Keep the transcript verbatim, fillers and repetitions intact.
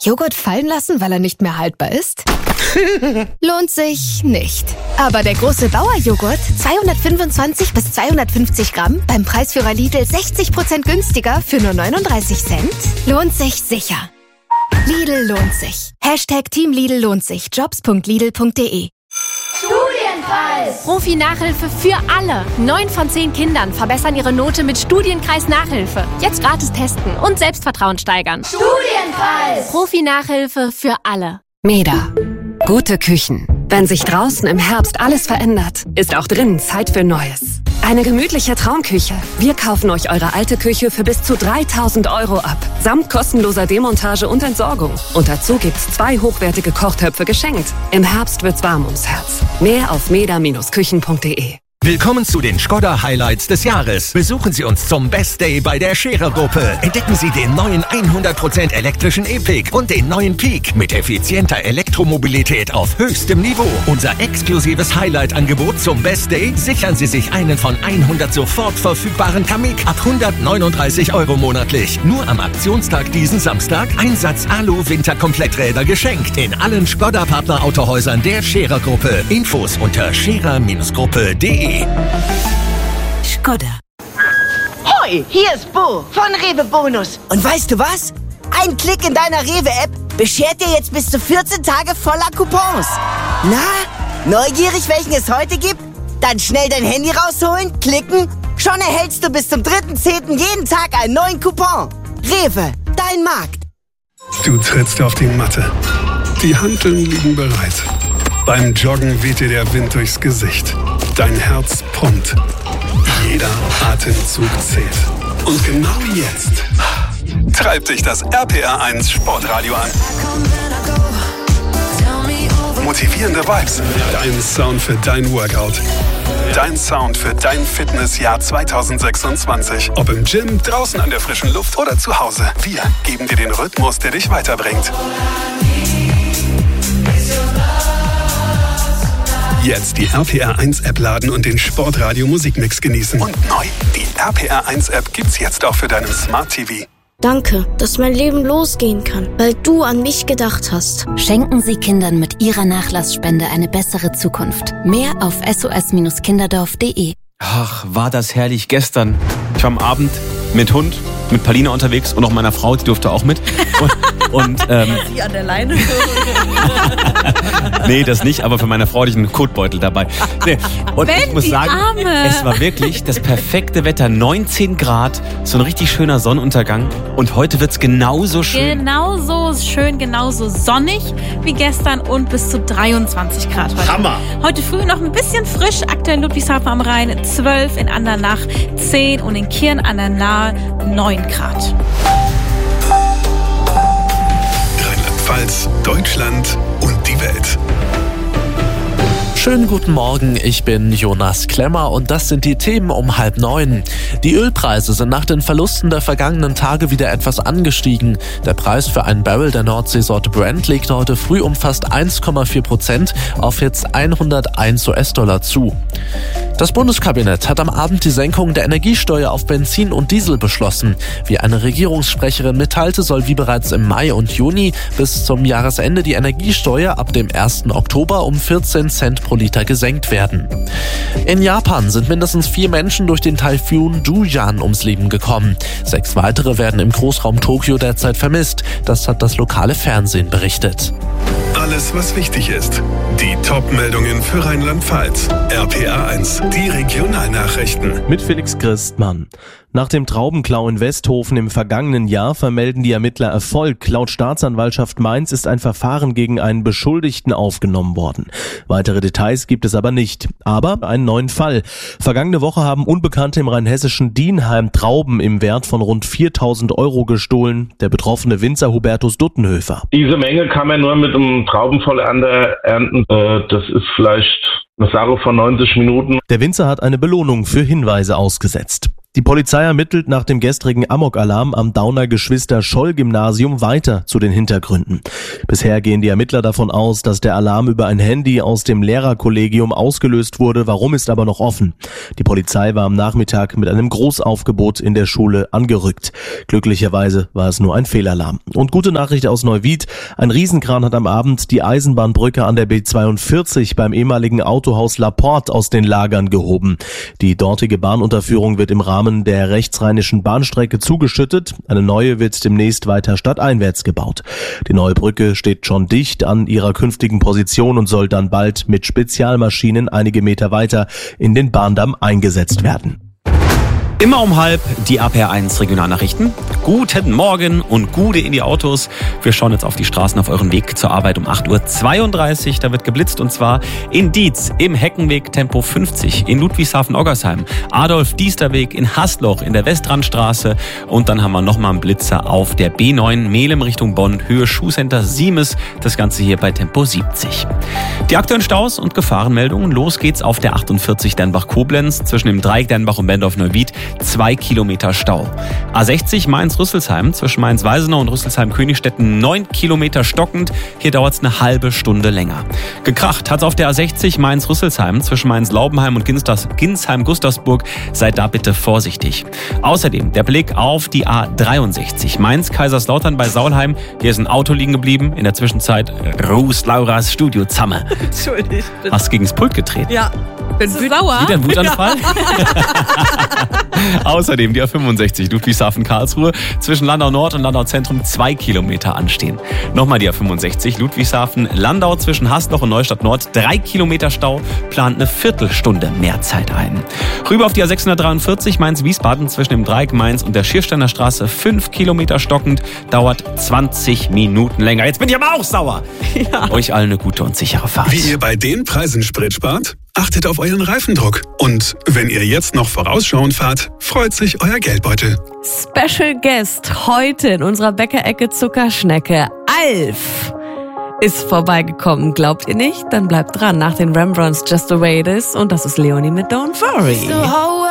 Joghurt fallen lassen, weil er nicht mehr haltbar ist? Lohnt sich nicht. Aber der große Bauer-Joghurt, zweihundertfünfundzwanzig bis zweihundertfünfzig Gramm, beim Preisführer Lidl sechzig Prozent günstiger für nur neununddreißig Cent, lohnt sich sicher. Lidl lohnt sich. Hashtag Team Lidl lohnt sich. Jobs punkt lidl punkt de. Studienkreis! Profi-Nachhilfe für alle. Neun von zehn Kindern verbessern ihre Note mit Studienkreis-Nachhilfe. Jetzt gratis testen und Selbstvertrauen steigern. Studienkreis! Profi-Nachhilfe für alle. Meda. Gute Küchen. Wenn sich draußen im Herbst alles verändert, ist auch drinnen Zeit für Neues. Eine gemütliche Traumküche. Wir kaufen euch eure alte Küche für bis zu dreitausend Euro ab. Samt kostenloser Demontage und Entsorgung. Und dazu gibt's zwei hochwertige Kochtöpfe geschenkt. Im Herbst wird's warm ums Herz. Mehr auf meda Bindestrich küchen punkt de. Willkommen zu den Škoda Highlights des Jahres. Besuchen Sie uns zum Best Day bei der Scherer-Gruppe. Entdecken Sie den neuen hundert Prozent elektrischen E-Pick und den neuen Peak mit effizienter Elektromobilität auf höchstem Niveau. Unser exklusives Highlight-Angebot zum Best Day: sichern Sie sich einen von hundert sofort verfügbaren Kamiq ab hundertneununddreißig Euro monatlich. Nur am Aktionstag diesen Samstag Einsatz Alu-Winter-Kompletträder geschenkt. In allen Škoda-Partner-Autohäusern der Scherer-Gruppe. Infos unter scherer Bindestrich gruppe punkt de. Škoda. Hoi, hier ist Bo von Rewe Bonus. Und weißt du was? Ein Klick in deiner Rewe-App beschert dir jetzt bis zu vierzehn Tage voller Coupons. Na, neugierig, welchen es heute gibt? Dann schnell dein Handy rausholen, klicken. Schon erhältst du bis zum dritten zehnten jeden Tag einen neuen Coupon. Rewe, dein Markt. Du trittst auf die Matte. Die Hanteln liegen bereit. Beim Joggen weht dir der Wind durchs Gesicht. Dein Herz pumpt. Jeder Atemzug zählt. Und genau jetzt treibt dich das R P R eins Sportradio an. Motivierende Vibes. Dein Sound für dein Workout. Dein Sound für dein Fitnessjahr zwanzig sechsundzwanzig. Ob im Gym, draußen an der frischen Luft oder zu Hause. Wir geben dir den Rhythmus, der dich weiterbringt. Jetzt die R P R eins App laden und den Sportradio Musikmix genießen. Und neu, die R P R eins App gibt's jetzt auch für deinen Smart T V. Danke, dass mein Leben losgehen kann, weil du an mich gedacht hast. Schenken Sie Kindern mit Ihrer Nachlassspende eine bessere Zukunft. Mehr auf s o s Bindestrich kinderdorf punkt de. Ach, war das herrlich gestern. Ich war am Abend mit Hund, mit Paulina unterwegs und auch meiner Frau, die durfte auch mit. Und, und ähm, Sie an der Leine? Nee, das nicht, aber für meine Frau hatte ich einen Kotbeutel dabei. Nee. Und Ben, ich muss sagen, Arme. es war wirklich das perfekte Wetter. neunzehn Grad, so ein richtig schöner Sonnenuntergang. Und heute wird's genauso schön. Genauso schön, genauso sonnig wie gestern und bis zu dreiundzwanzig Grad heute. Hammer! Heute früh noch ein bisschen frisch, aktuell in Ludwigshafen am Rhein zwölf, in Andernach zehn und in Kirn an der Nahe neun Grad. Rheinland-Pfalz, Deutschland und die Welt. Schönen guten Morgen, ich bin Jonas Klemmer und das sind die Themen um halb neun. Die Ölpreise sind nach den Verlusten der vergangenen Tage wieder etwas angestiegen. Der Preis für einen Barrel der Nordseesorte Brent legte heute früh um fast eins Komma vier Prozent auf jetzt hunderteins U S-Dollar zu. Das Bundeskabinett hat am Abend die Senkung der Energiesteuer auf Benzin und Diesel beschlossen. Wie eine Regierungssprecherin mitteilte, soll wie bereits im Mai und Juni bis zum Jahresende die Energiesteuer ab dem ersten Oktober um vierzehn Cent pro Liter gesenkt werden. In Japan sind mindestens vier Menschen durch den Taifun Duyan ums Leben gekommen. Sechs weitere werden im Großraum Tokio derzeit vermisst. Das hat das lokale Fernsehen berichtet. Alles, was wichtig ist. Die Top-Meldungen für Rheinland-Pfalz. R P R eins, die Regionalnachrichten. Mit Felix Christmann. Nach dem Traubenklau in Westhofen im vergangenen Jahr vermelden die Ermittler Erfolg. Laut Staatsanwaltschaft Mainz ist ein Verfahren gegen einen Beschuldigten aufgenommen worden. Weitere Details gibt es aber nicht. Aber einen neuen Fall. Vergangene Woche haben Unbekannte im rheinhessischen Dienheim Trauben im Wert von rund viertausend Euro gestohlen. Der betroffene Winzer Hubertus Duttenhöfer. Diese Menge kann man nur mit einem Traubenvollernter ernten. Das ist vielleicht eine Sache von neunzig Minuten. Der Winzer hat eine Belohnung für Hinweise ausgesetzt. Die Polizei ermittelt nach dem gestrigen Amok-Alarm am Dauner Geschwister-Scholl-Gymnasium weiter zu den Hintergründen. Bisher gehen die Ermittler davon aus, dass der Alarm über ein Handy aus dem Lehrerkollegium ausgelöst wurde. Warum, ist aber noch offen. Die Polizei war am Nachmittag mit einem Großaufgebot in der Schule angerückt. Glücklicherweise war es nur ein Fehlalarm. Und gute Nachricht aus Neuwied. Ein Riesenkran hat am Abend die Eisenbahnbrücke an der B zweiundvierzig beim ehemaligen Autohaus Laporte aus den Lagern gehoben. Die dortige Bahnunterführung wird im Rahmen der rechtsrheinischen Bahnstrecke zugeschüttet. Eine neue wird demnächst weiter stadteinwärts gebaut. Die neue Brücke steht schon dicht an ihrer künftigen Position und soll dann bald mit Spezialmaschinen einige Meter weiter in den Bahndamm eingesetzt werden. Immer um halb die A P R eins Regionalnachrichten. Guten Morgen und Gude in die Autos. Wir schauen jetzt auf die Straßen auf euren Weg zur Arbeit um acht Uhr zweiunddreißig. Da wird geblitzt und zwar in Dietz im Heckenweg Tempo fünfzig, in Ludwigshafen-Oggersheim, Adolf-Diester-Weg in Hasloch in der Westrandstraße und dann haben wir nochmal einen Blitzer auf der B neun Melem Richtung Bonn, Höhe Schuhcenter Siemes. Das Ganze hier bei Tempo siebzig. Die aktuellen Staus und Gefahrenmeldungen. Los geht's auf der achtundvierzig Dernbach-Koblenz zwischen dem Dreieck Dernbach und Bendorf-Neuwied. Zwei Kilometer Stau. A sechzig Mainz-Rüsselsheim zwischen Mainz-Weisenau und Rüsselsheim-Königstetten neun Kilometer stockend. Hier dauert es eine halbe Stunde länger. Gekracht hat es auf der A sechzig Mainz-Rüsselsheim zwischen Mainz-Laubenheim und Ginsheim-Gustavsburg. Seid da bitte vorsichtig. Außerdem der Blick auf die A dreiundsechzig Mainz-Kaiserslautern bei Saulheim. Hier ist ein Auto liegen geblieben. In der Zwischenzeit Ruß Lauras Studio Zamme. Entschuldigung. Hast gegens Pult getreten. Ja. Bin sauer. Wieder ein Wutanfall? Außerdem die A fünfundsechzig Ludwigshafen-Karlsruhe zwischen Landau Nord und Landau Zentrum zwei Kilometer anstehen. Nochmal die A fünfundsechzig Ludwigshafen-Landau zwischen Hasloch und Neustadt Nord drei Kilometer Stau, plant eine Viertelstunde mehr Zeit ein. Rüber auf die A sechshundertdreiundvierzig Mainz-Wiesbaden zwischen dem Dreieck Mainz und der Schiersteiner Straße fünf Kilometer stockend, dauert zwanzig Minuten länger. Jetzt bin ich aber auch sauer. Ja. Euch allen eine gute und sichere Fahrt. Wie ihr bei den Preisen Sprit spart? Achtet auf euren Reifendruck. Und wenn ihr jetzt noch vorausschauend fahrt, freut sich euer Geldbeutel. Special Guest heute in unserer Bäckerecke Zuckerschnecke. Alf ist vorbeigekommen. Glaubt ihr nicht? Dann bleibt dran nach den Rembrandts Just the Way It Is. Und das ist Leonie mit Don't Worry.